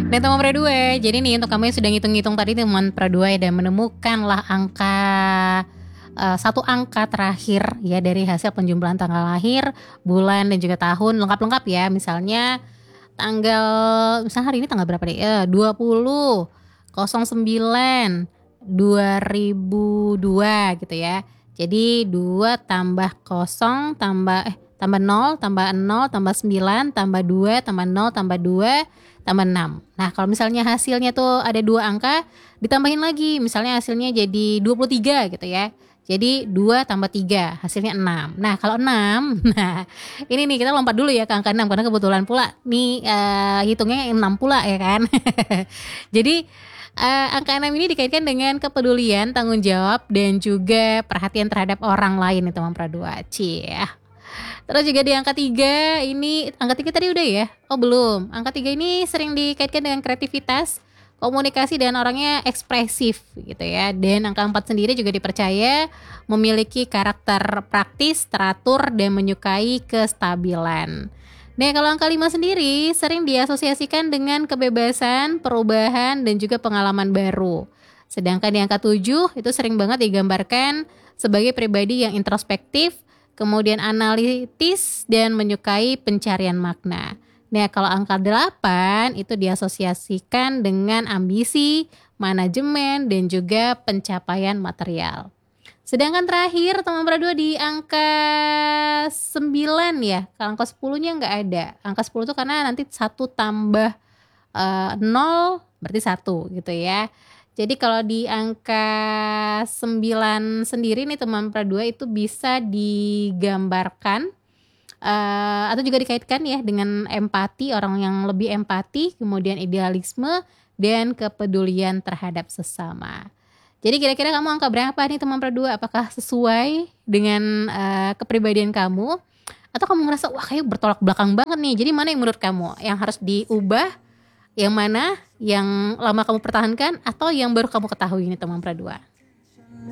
Nah teman pra 2, jadi nih untuk kamu yang sudah ngitung-ngitung tadi teman pra 2 dan menemukanlah angka satu angka terakhir ya dari hasil penjumlahan tanggal lahir, bulan dan juga tahun lengkap-lengkap ya. Misalnya misalnya hari ini tanggal berapa deh? 20/09/2002 gitu ya. Jadi 2 tambah 0 tambah 0 tambah 0 tambah 9 tambah 2 tambah 0 tambah 2 tambah 6. Nah kalau misalnya hasilnya tuh ada 2 angka, ditambahin lagi. Misalnya hasilnya jadi 23 gitu ya. Jadi 2 tambah 3 hasilnya 6. Nah kalau 6, nah ini nih kita lompat dulu ya ke angka 6 karena kebetulan pula nih hitungnya 6 pula ya kan. Jadi angka 6 ini dikaitkan dengan kepedulian, tanggung jawab dan juga perhatian terhadap orang lain nih teman pra 2. Cie. Terus juga di angka 3 ini, angka 3 tadi udah ya? Oh belum. Angka 3 ini sering dikaitkan dengan kreativitas, komunikasi dan orangnya ekspresif gitu ya. Dan angka 4 sendiri juga dipercaya memiliki karakter praktis, teratur dan menyukai kestabilan. Nah kalau angka 5 sendiri sering diasosiasikan dengan kebebasan, perubahan dan juga pengalaman baru. Sedangkan di angka 7 itu sering banget digambarkan sebagai pribadi yang introspektif, kemudian analitis dan menyukai pencarian makna. Nah, kalau angka 8 itu diasosiasikan dengan ambisi, manajemen dan juga pencapaian material. Sedangkan terakhir teman pra 2 di angka 9 ya. Kalau angka 10-nya nggak ada. Angka 10 itu karena nanti 1 tambah 0 berarti 1 gitu ya. Jadi kalau di angka 9 sendiri nih teman pra 2 itu bisa digambarkan atau juga dikaitkan ya dengan empati, orang yang lebih empati, kemudian idealisme dan kepedulian terhadap sesama. Jadi kira-kira kamu angka berapa nih teman pra 2? Apakah sesuai dengan kepribadian kamu? Atau kamu ngerasa wah kayak bertolak belakang banget nih. Jadi mana yang menurut kamu yang harus diubah? Yang mana yang lama kamu pertahankan atau yang baru kamu ketahui nih teman pra 2?